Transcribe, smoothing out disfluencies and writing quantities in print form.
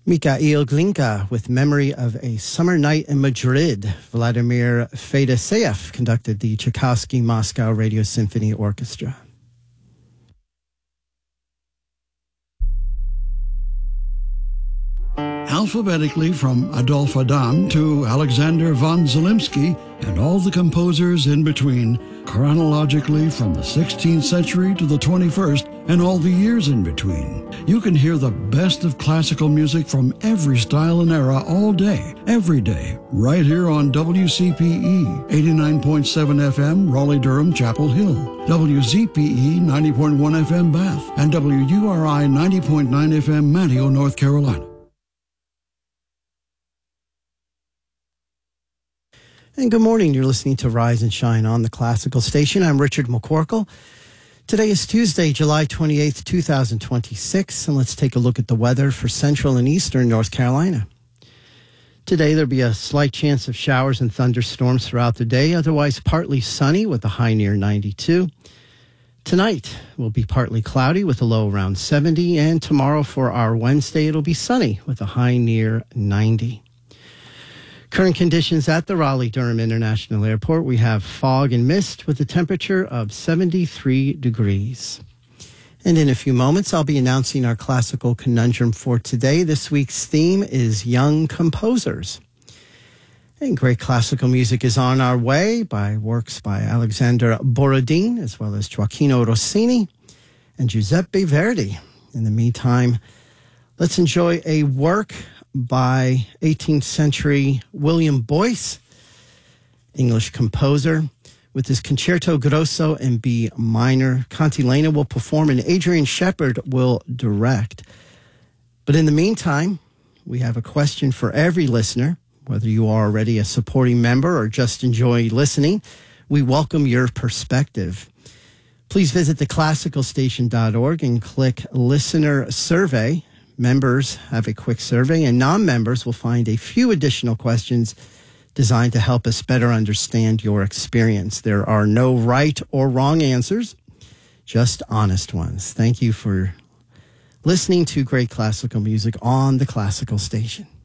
Mikhail Glinka with Memory of a Summer Night in Madrid. Vladimir Fedoseev conducted the Tchaikovsky Moscow Radio Symphony Orchestra. Alphabetically from Adolf Adam to Alexander von Zelensky and all the composers in between, chronologically from the 16th century to the 21st and all the years in between. You can hear the best of classical music from every style and era all day, every day, right here on WCPE 89.7 FM, Raleigh-Durham, Chapel Hill, WZPE 90.1 FM, Bath, and WURI 90.9 FM, Manteo, North Carolina. And good morning. You're listening to Rise and Shine on the Classical Station. I'm Richard McCorkle. Today is Tuesday, July 28th, 2026, and let's take a look at the weather for central and eastern North Carolina. Today, there'll be a slight chance of showers and thunderstorms throughout the day, otherwise partly sunny with a high near 92. Tonight will be partly cloudy with a low around 70, and tomorrow for our Wednesday, it'll be sunny with a high near 90. Current conditions at the Raleigh-Durham International Airport, we have fog and mist with a temperature of 73 degrees. And in a few moments, I'll be announcing our classical conundrum for today. This week's theme is young composers. And great classical music is on our way by works by Alexander Borodin, as well as Gioacchino Rossini and Giuseppe Verdi. In the meantime, let's enjoy a work by 18th century William Boyce, English composer, with his Concerto Grosso in B minor. Cantilena will perform and Adrian Shepard will direct. But in the meantime, we have a question for every listener, whether you are already a supporting member or just enjoy listening. We welcome your perspective. Please visit theclassicalstation.org and click Listener Survey. Members have a quick survey, and non-members will find a few additional questions designed to help us better understand your experience. There are no right or wrong answers, just honest ones. Thank you for listening to great classical music on the Classical Station.